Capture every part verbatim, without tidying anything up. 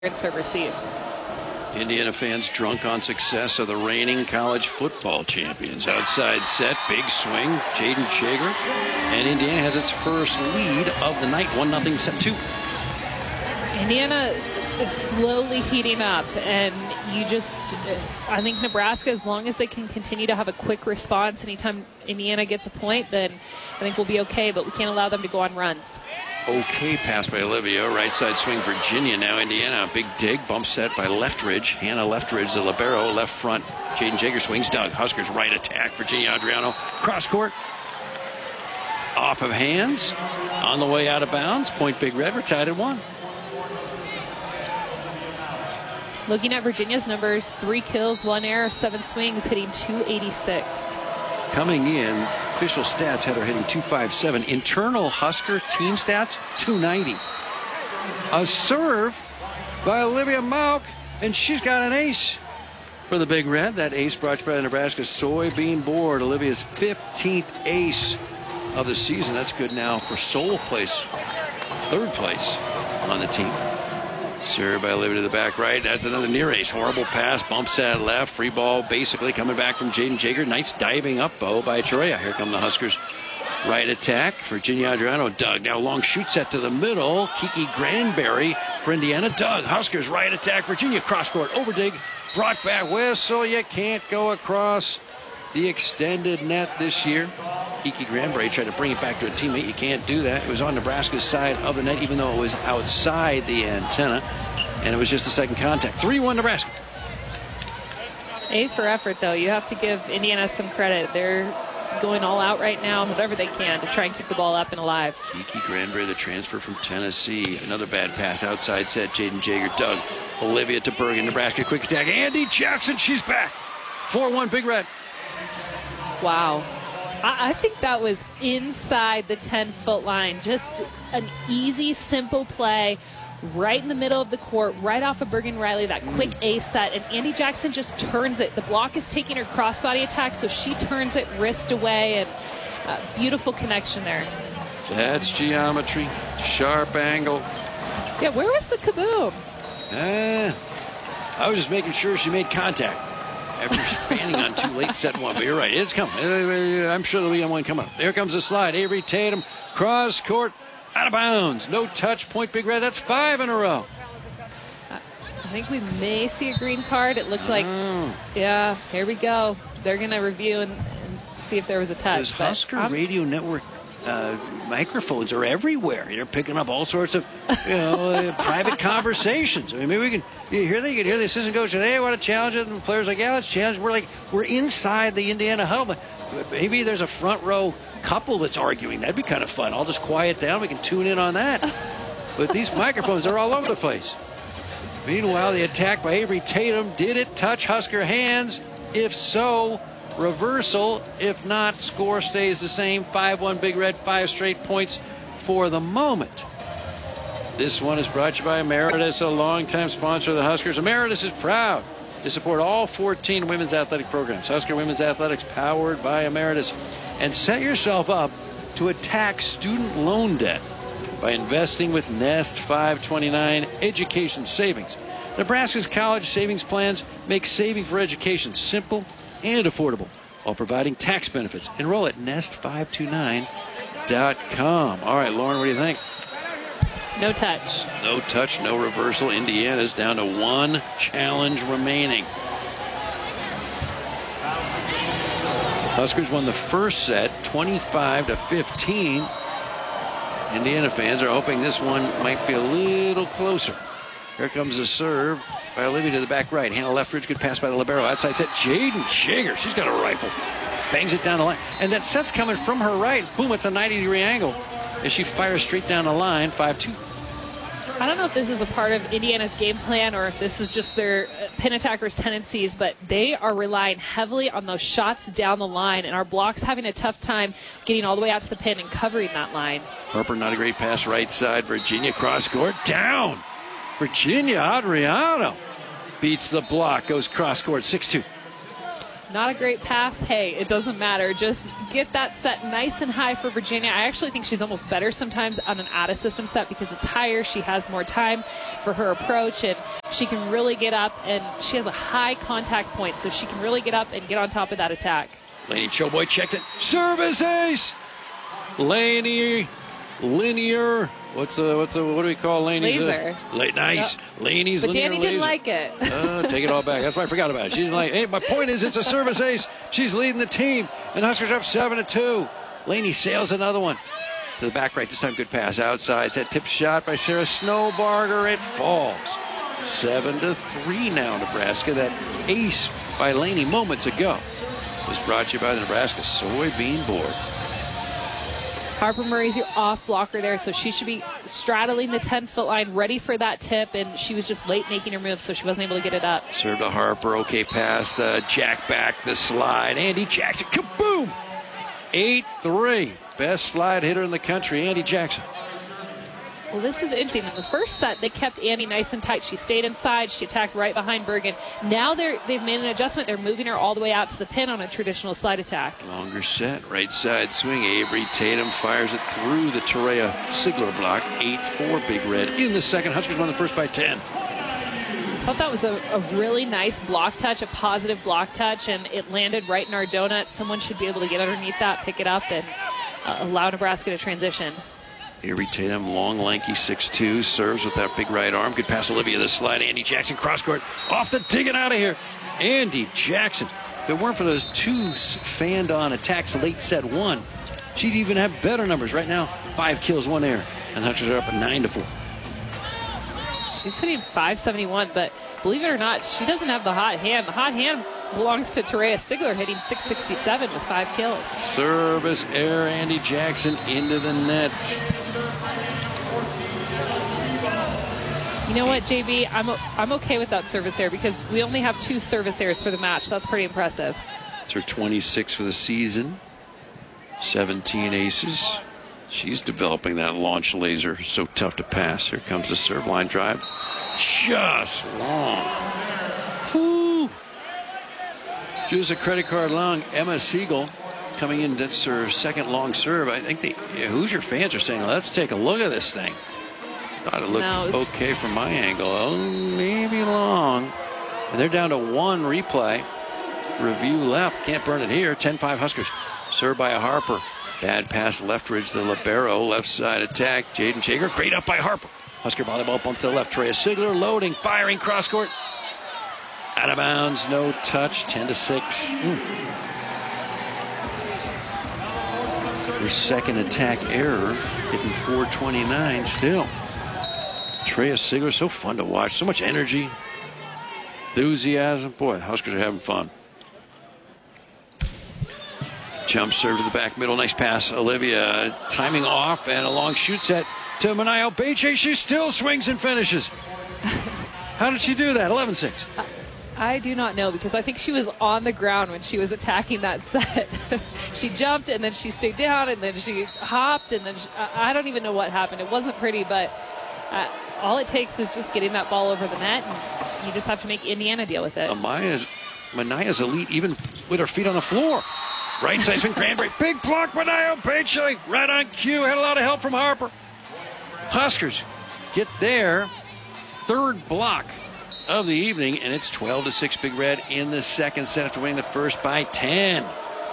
serve receive. Indiana fans drunk on success of the reigning college football champions. Outside set, big swing, Jaden Jager. And Indiana has its first lead of the night, one nothing set two. Indiana is slowly heating up, and you just, I think Nebraska, as long as they can continue to have a quick response anytime Indiana gets a point, then I think we'll be okay, but we can't allow them to go on runs. Okay pass by Olivia. Right side swing, Virginia. Now Indiana. Big dig. Bump set by Leftridge. Hannah Leftridge, the libero. Left front. Jaden Jager swings. Doug Huskers right attack. Virginia Adriano. Cross court. Off of hands. On the way out of bounds. Point Big Red. We're tied at one. Looking at Virginia's numbers, three kills, one error, seven swings, hitting two eighty-six. Coming in, official stats had her hitting two fifty-seven. Internal Husker team stats, two ninety. A serve by Olivia Mauk, and she's got an ace for the Big Red. That ace brought to you by the Nebraska Soybean Board. Olivia's fifteenth ace of the season. That's good now for sole place, third place on the team. Serve by Olivia to the back right. That's another near ace. Horrible pass. Bumps at left. Free ball basically coming back from Jaden Jager. Nice diving up bow by Torreya. Here come the Huskers. Right attack. Virginia Adriano. Doug. Now long shoot set to the middle. Kiki Granberry for Indiana. Doug. Huskers right attack. Virginia cross court. Over dig. Brought back whistle. You can't go across the extended net this year. Kiki Granberry tried to bring it back to a teammate. You can't do that. It was on Nebraska's side of the net, even though it was outside the antenna. And it was just the second contact. three one Nebraska. A for effort, though. You have to give Indiana some credit. They're going all out right now, whatever they can, to try and keep the ball up and alive. Kiki Granberry, the transfer from Tennessee. Another bad pass outside set. Jaden Jager, Doug. Olivia to Bergen. Nebraska quick attack. Andy Jackson, she's back. four one Big Red. Wow. I think that was inside the ten-foot line. Just an easy, simple play right in the middle of the court, right off of Bergen Riley, that quick ace set. And Andy Jackson just turns it. The block is taking her crossbody attack, so she turns it wrist away. And uh, beautiful connection there. That's geometry. Sharp angle. Yeah, where was the kaboom? Uh, I was just making sure she made contact. After fanning on too late, set one. But you're right, it's coming. I'm sure there'll be one coming up. There comes the slide. Avery Tatum, cross court, out of bounds. No touch, point Big Red. That's five in a row. I think we may see a green card. It looked like, oh. yeah, here we go. They're going to review and, and see if there was a touch. Those Husker um, Radio Network uh, microphones are everywhere. You're picking up all sorts of, you know, uh, private conversations. I mean, maybe we can you hear that. You can hear the assistant coach say, "Hey, I want to challenge it." And the players are like, "Yeah, let's challenge." We're like, we're inside the Indiana huddle. But maybe there's a front row couple that's arguing. That'd be kind of fun. I'll just quiet down. We can tune in on that. But these microphones are all over the place. Meanwhile, the attack by Avery Tatum. Did it touch Husker hands? If so, reversal. If not, score stays the same. five one Big Red, five straight points for the moment. This one is brought to you by Emeritus, a longtime sponsor of the Huskers. Emeritus is proud to support all fourteen women's athletic programs. Husker Women's Athletics, powered by Emeritus. And set yourself up to attack student loan debt by investing with Nest five twenty-nine Education Savings. Nebraska's college savings plans make saving for education simple and affordable while providing tax benefits. Enroll at nest five twenty-nine dot com. All right, Lauren, what do you think? No touch. No touch, no reversal. Indiana's down to one challenge remaining. Huskers won the first set twenty-five to fifteen. Indiana fans are hoping this one might be a little closer. Here comes the serve by Olivia to the back right. Hannah Leftridge, good pass by the libero. Outside set, Jaden Jager. She's got a rifle. Bangs it down the line. And that set's coming from her right. Boom, it's a ninety degree angle as she fires straight down the line, five two. I don't know if this is a part of Indiana's game plan or if this is just their pin attackers' tendencies, but they are relying heavily on those shots down the line, and our block's having a tough time getting all the way out to the pin and covering that line. Harper, not a great pass right side. Virginia cross court, down. Virginia Adriano beats the block, goes cross court, six two. not a great pass. Hey, it doesn't matter. Just get that set nice and high for Virginia. I actually think she's almost better sometimes on an out-of-system set because it's higher. She has more time for her approach, and she can really get up, and she has a high contact point, so she can really get up and get on top of that attack. Laney Choboy checked it. Service ace! Laney, linear. What's the, what's the, what do we call Laney's? Laser. Uh, la- nice. Yep. Laney's but linear Danny didn't laser. like it. uh, take it all back. That's why I forgot about it. She didn't like it. Hey, my point is it's a service ace. She's leading the team. And Huskers up seven to two. Laney sails another one. To the back right. This time good pass outside. That tip shot by Sarah Snowbarger. It falls. seven to three now, Nebraska. That ace by Laney moments ago was brought to you by the Nebraska Soybean Board. Harper Murray's your off blocker there, so she should be straddling the ten-foot line, ready for that tip, and she was just late making her move, so she wasn't able to get it up. Serve to Harper. Okay pass. The jack back. The slide. Andy Jackson. Kaboom! eight three. Best slide hitter in the country, Andy Jackson. Well, this is interesting. In the first set, they kept Andy nice and tight. She stayed inside. She attacked right behind Bergen. Now they're, they've made an adjustment. They're moving her all the way out to the pin on a traditional slide attack. Longer set. Right side swing. Avery Tatum fires it through the Terea Sigler block. eight four Big Red in the second. Huskers won the first by ten. I thought that was a, a really nice block touch, a positive block touch, and it landed right in our donut. Someone should be able to get underneath that, pick it up, and uh, allow Nebraska to transition. Avery Tatum, long, lanky, six two, serves with that big right arm. Good pass, Olivia, the slide. Andy Jackson, cross court, off the tee, get out of here. Andy Jackson. If it weren't for those two fanned-on attacks late set one, she'd even have better numbers. Right now, five kills, one air. And Huskers are up at nine to four. She's hitting five seventy-one, but believe it or not, she doesn't have the hot hand. The hot hand belongs to Terea Sigler, hitting six sixty-seven with five kills. Service air, Andy Jackson into the net. You know what, J B? I'm, I'm okay with that service air because we only have two service airs for the match. That's pretty impressive. It's her twenty-six for the season. seventeen aces. She's developing that launch laser. So tough to pass. Here comes the serve line drive. Just long. Whew. Just a credit card long. Emma Siegel coming in. That's her second long serve. I think the yeah, Hoosier fans are saying, let's take a look at this thing. Thought it looked no, it was... okay from my angle. Oh, maybe long. And they're down to one replay. Review left. Can't burn it here. ten five Huskers. Served by a Harper. Bad pass left ridge, the libero, left side attack. Jaden Jager, great up by Harper. Husker volleyball bump to the left. Terea Sigler loading, firing cross court. Out of bounds, no touch, ten to six. Mm. Her second attack error, hitting four twenty-nine still. Terea Sigler, so fun to watch, so much energy, enthusiasm. Boy, the Huskers are having fun. Jump serve to the back middle. Nice pass. Olivia timing off and a long shoot set to Manayo Beche. She still swings and finishes. How did she do that? eleven six. I do not know because I think she was on the ground when she was attacking that set. She jumped and then she stayed down and then she hopped and then she, I don't even know what happened. It wasn't pretty, but uh, all it takes is just getting that ball over the net and you just have to make Indiana deal with it. Amaya's, Manaya's elite even with her feet on the floor. Right side swing, Cranberry. Big block, Manayo Beche. Right on cue. Had a lot of help from Harper. Huskers get their third block of the evening, and it's twelve to six Big Red in the second set after winning the first by ten.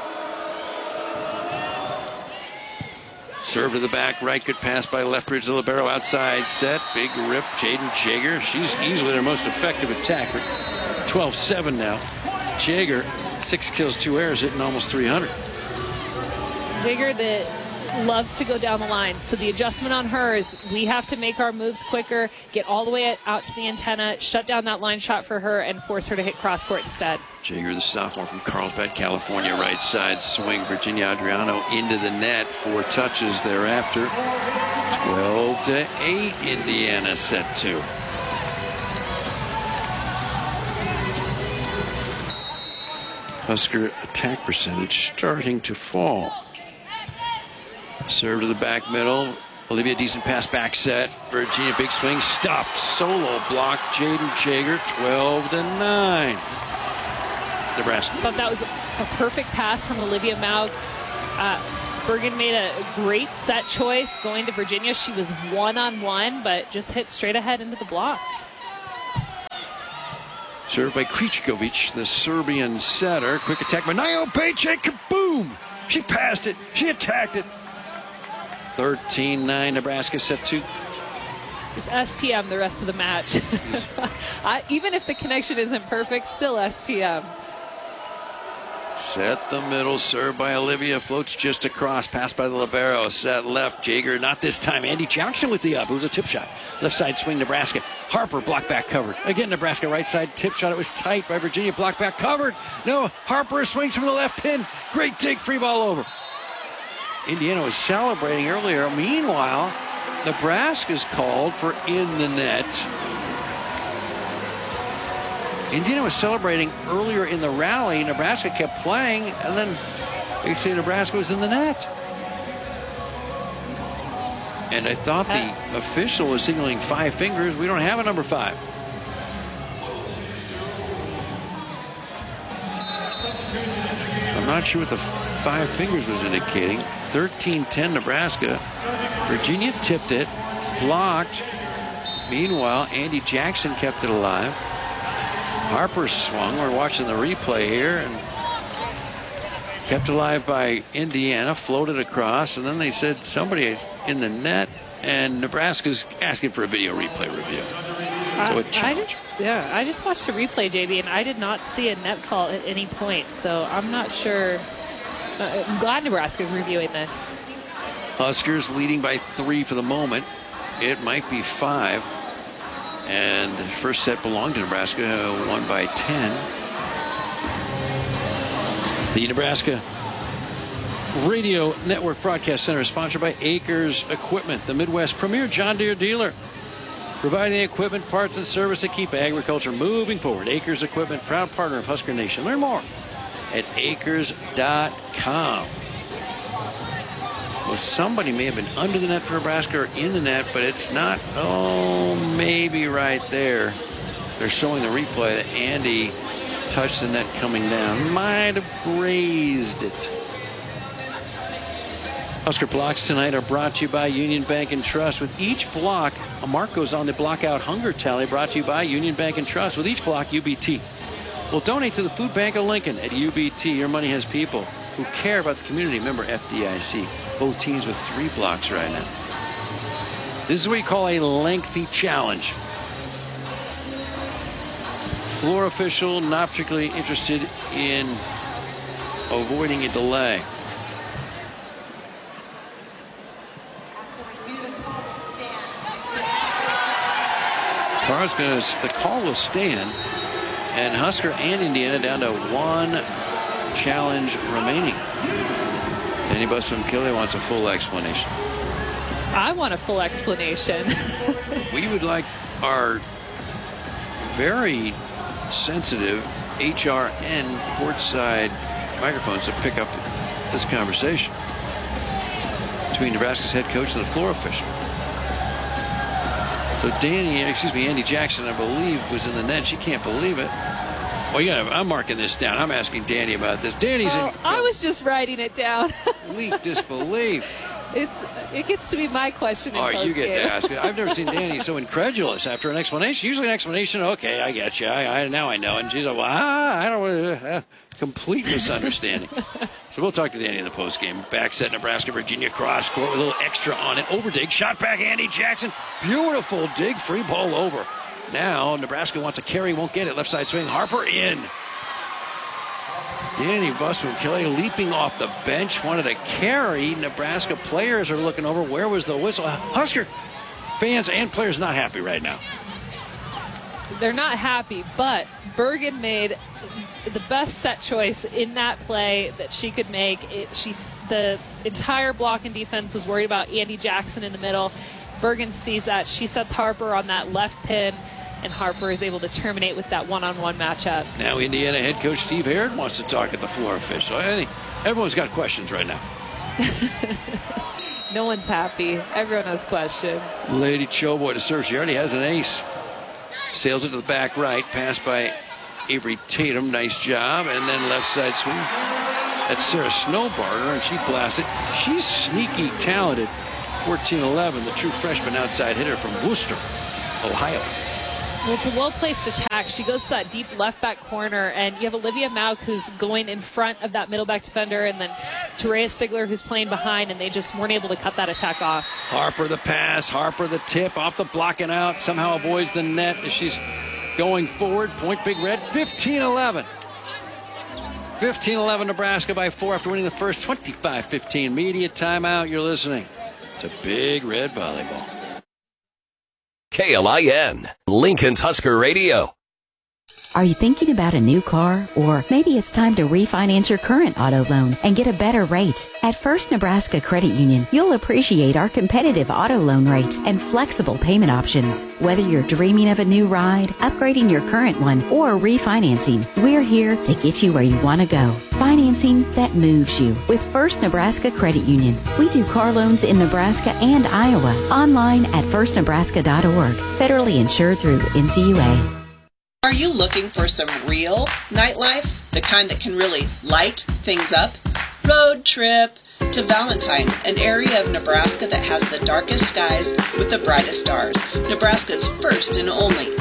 Serve to the back right. Good pass by left ridge. The libero outside set. Big rip. Jaden Jager. She's easily their most effective attacker. twelve seven now. Jager. Six kills, two errors, hitting almost three hundred. Jager that loves to go down the line. So the adjustment on her is we have to make our moves quicker, get all the way out to the antenna, shut down that line shot for her, and force her to hit cross court instead. Jager, the sophomore from Carlsbad, California, right side swing. Virginia Adriano into the net. Four touches thereafter. twelve to eight, Indiana set two. Husker attack percentage starting to fall. Serve to the back middle. Olivia, decent pass back set. Virginia, big swing, stuffed. Solo block, Jaden Jager, twelve to nine. Nebraska. I thought that was a perfect pass from Olivia Mauch. Uh, Bergen made a great set choice going to Virginia. She was one-on-one, but just hit straight ahead into the block. Served by Krejcikovic, the Serbian setter. Quick attack by Nio Paycheck. Kaboom! She passed it. She attacked it. thirteen nine Nebraska set two. Just S T M the rest of the match. I, even if the connection isn't perfect, still S T M. Set the middle, served by Olivia, floats just across, passed by the libero, set left, Jaeger, not this time, Andy Jackson with the up, it was a tip shot, left side swing, Nebraska, Harper, block back covered, again Nebraska, right side tip shot, it was tight by Virginia, block back covered, no, Harper swings from the left pin, great dig, free ball over. Indiana was celebrating earlier, meanwhile, Nebraska's called for in the net. Indiana was celebrating earlier in the rally. Nebraska kept playing, and then you see Nebraska was in the net. And I thought the official was signaling five fingers. We don't have a number five. I'm not sure what the five fingers was indicating. thirteen ten Nebraska. Virginia tipped it, blocked. Meanwhile, Andy Jackson kept it alive. Harper swung. We're watching the replay here, and kept alive by Indiana, floated across, and then they said somebody in the net, and Nebraska's asking for a video replay review. So I, I just, yeah, I just watched the replay, J B, and I did not see a net fault at any point, so I'm not sure. Uh, I'm glad Nebraska's reviewing this. Huskers leading by three for the moment. It might be five. And the first set belonged to Nebraska, won by ten. The Nebraska Radio Network Broadcast Center is sponsored by Acres Equipment, the Midwest premier John Deere dealer. Providing the equipment, parts, and service that keep agriculture moving forward. Acres Equipment, proud partner of Husker Nation. Learn more at acres dot com. Well, somebody may have been under the net for Nebraska or in the net, but it's not, oh, maybe right there. They're showing the replay that Andy touched the net coming down. Might have grazed it. Husker blocks tonight are brought to you by Union Bank and Trust. With each block, a mark goes on the block out hunger tally, brought to you by Union Bank and Trust. With each block, U B T will donate to the Food Bank of Lincoln. At U B T, your money has people who care about the community. Member F D I C. Both teams with three blocks right now. This is what you call a lengthy challenge. Floor official not particularly interested in avoiding a delay. Carr's gonna, the call will stand, and Husker and Indiana down to one challenge remaining. Danny Busman-Kelly wants a full explanation. I want a full explanation. We would like our very sensitive H R N courtside microphones to pick up this conversation between Nebraska's head coach and the floor official. So Danny, excuse me, Andy Jackson, I believe, was in the net. She can't believe it. Well, yeah, I'm marking this down. I'm asking Danny about this. Danny's oh, in. I was just writing it down. Complete disbelief. It's it gets to be my question. All right, you get to ask it. I've never seen Danny so incredulous after an explanation. Usually, an explanation. Okay, I get you. I, I now I know. And she's like, well, ah, I don't. Uh, complete misunderstanding. So we'll talk to Danny in the post game. Back set, Nebraska, Virginia cross court with a little extra on it. Over dig, shot back, Andy Jackson. Beautiful dig, free ball over. Now Nebraska wants a carry, won't get it. Left side swing, Harper in. Danny Busman-Kelly leaping off the bench, wanted a carry. Nebraska players are looking over. Where was the whistle? Husker fans and players not happy right now. They're not happy, but Bergen made the best set choice in that play that she could make. It, she's, the entire block and defense was worried about Andy Jackson in the middle. Bergen sees that. She sets Harper on that left pin, and Harper is able to terminate with that one-on-one matchup. Now Indiana head coach Steve Herod wants to talk at the floor official. I think everyone's got questions right now. No one's happy. Everyone has questions. Lady Choboy to serve. She already has an ace. Sails it to the back right. Passed by Avery Tatum. Nice job. And then left side swing. That's Sarah Snowbarger, and she blasts it. She's sneaky talented. fourteen eleven, the true freshman outside hitter from Worcester, Ohio. Well, it's a well-placed attack. She goes to that deep left back corner, and you have Olivia Mauk who's going in front of that middle back defender, and then Terea Stigler who's playing behind, and they just weren't able to cut that attack off. Harper the pass, Harper the tip, off the block and out, somehow avoids the net as she's going forward. Point Big Red, fifteen eleven. fifteen eleven Nebraska by four after winning the first. Twenty-five fifteen media timeout. You're listening to Big Red Volleyball. K L I N, Lincoln's Husker Radio. Are you thinking about a new car? Or maybe it's time to refinance your current auto loan and get a better rate. At First Nebraska Credit Union, you'll appreciate our competitive auto loan rates and flexible payment options. Whether you're dreaming of a new ride, upgrading your current one, or refinancing, we're here to get you where you want to go. Financing that moves you with First Nebraska Credit Union. We do car loans in Nebraska and Iowa. Online at first nebraska dot org. Federally insured through N C U A. Are you looking for some real nightlife? The kind that can really light things up? Road trip to Valentine, an area of Nebraska that has the darkest skies with the brightest stars. Nebraska's first and only